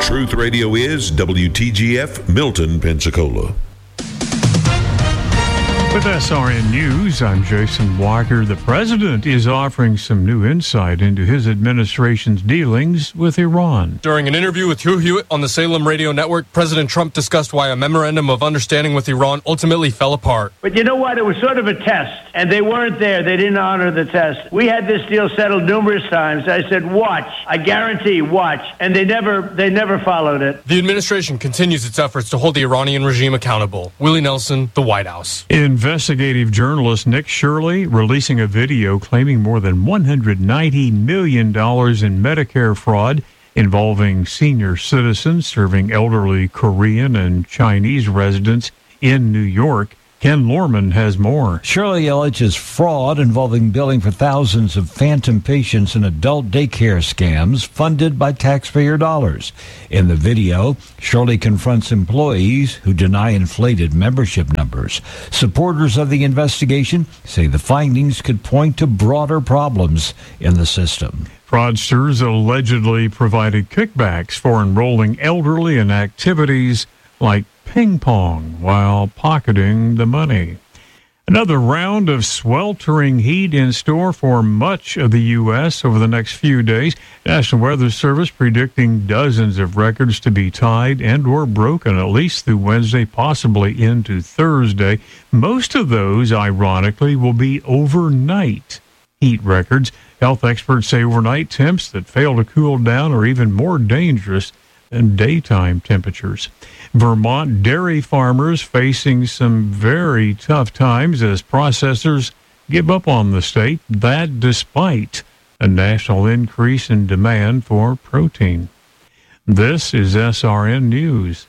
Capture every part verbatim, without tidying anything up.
Truth Radio is W T G F Milton, Pensacola. With S R N News, I'm Jason Walker. The president is offering some new insight into his administration's dealings with Iran. During an interview with Hugh Hewitt on the Salem Radio Network, President Trump discussed why a memorandum of understanding with Iran ultimately fell apart. But you know what? It was sort of a test, and they weren't there. They didn't honor the test. We had this deal settled numerous times. I said, watch. I guarantee, watch. And they never, they never followed it. The administration continues its efforts to hold the Iranian regime accountable. Willie Nelson, the White House. In Investigative journalist Nick Shirley releasing a video claiming more than one hundred ninety million dollars in Medicare fraud involving senior citizens serving elderly Korean and Chinese residents in New York. Ken Lorman has more. Shirley alleges fraud involving billing for thousands of phantom patients in adult daycare scams funded by taxpayer dollars. In the video, Shirley confronts employees who deny inflated membership numbers. Supporters of the investigation say the findings could point to broader problems in the system. Fraudsters allegedly provided kickbacks for enrolling elderly in activities like ping pong while pocketing the money. Another round of sweltering heat in store for much of the U S over the next few days. National Weather Service predicting dozens of records to be tied and or broken at least through Wednesday, possibly into Thursday. Most of those, ironically, will be overnight heat records. Health experts say overnight temps that fail to cool down are even more dangerous than daytime temperatures. Vermont dairy farmers facing some very tough times as processors give up on the state, that despite a national increase in demand for protein. This is S R N News.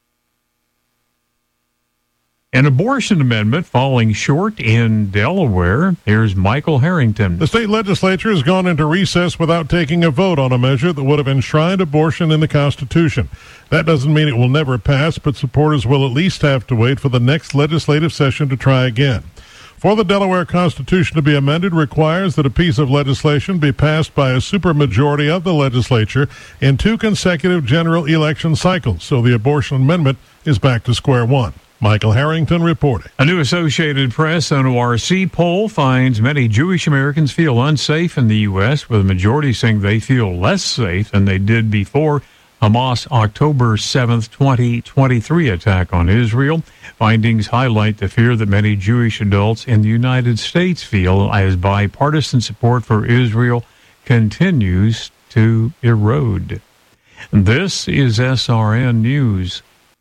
An abortion amendment falling short in Delaware. Here's Michael Harrington. The state legislature has gone into recess without taking a vote on a measure that would have enshrined abortion in the Constitution. That doesn't mean it will never pass, but supporters will at least have to wait for the next legislative session to try again. For the Delaware Constitution to be amended requires that a piece of legislation be passed by a supermajority of the legislature in two consecutive general election cycles, so the abortion amendment is back to square one. Michael Harrington reporting. A new Associated Press N O R C poll finds many Jewish Americans feel unsafe in the U S, with a majority saying they feel less safe than they did before Hamas' October seventh, twenty twenty-three attack on Israel. Findings highlight the fear that many Jewish adults in the United States feel as bipartisan support for Israel continues to erode. This is S R N News.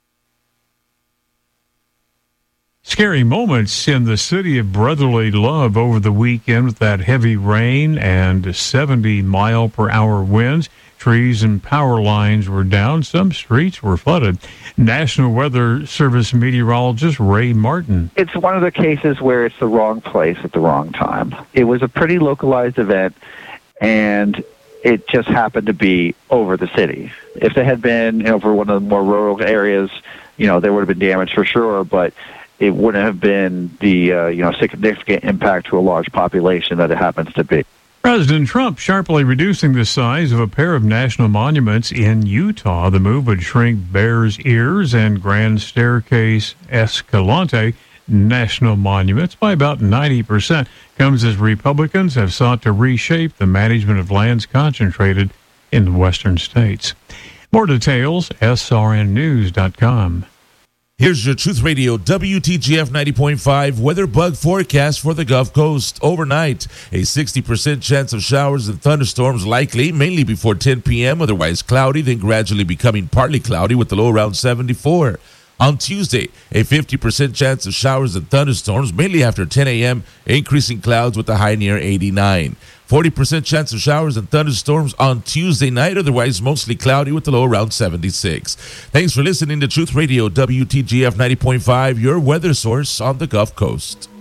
Scary moments in the city of brotherly love over the weekend with that heavy rain and seventy mile per hour winds. Trees and power lines were down. Some streets were flooded. National Weather Service meteorologist Ray Martin. It's one of the cases where it's the wrong place at the wrong time. It was a pretty localized event, and it just happened to be over the city. If it had been over one of the more rural areas, you know, there would have been damage for sure, but it wouldn't have been the uh, you know significant impact to a large population that it happens to be. President Trump sharply reducing the size of a pair of national monuments in Utah. The move would shrink Bears Ears and Grand Staircase Escalante national monuments by about ninety percent. Comes as Republicans have sought to reshape the management of lands concentrated in the western states. More details, S R N news dot com. Here's your Truth Radio W T G F ninety point five weather bug forecast for the Gulf Coast. Overnight, a sixty percent chance of showers and thunderstorms likely, mainly before ten p.m., otherwise cloudy, then gradually becoming partly cloudy with the low around seventy-four. On Tuesday, a fifty percent chance of showers and thunderstorms, mainly after ten a.m., increasing clouds with a high near eighty-nine. forty percent chance of showers and thunderstorms on Tuesday night, otherwise mostly cloudy with the low around seventy-six. Thanks for listening to Truth Radio W T G F ninety point five, your weather source on the Gulf Coast.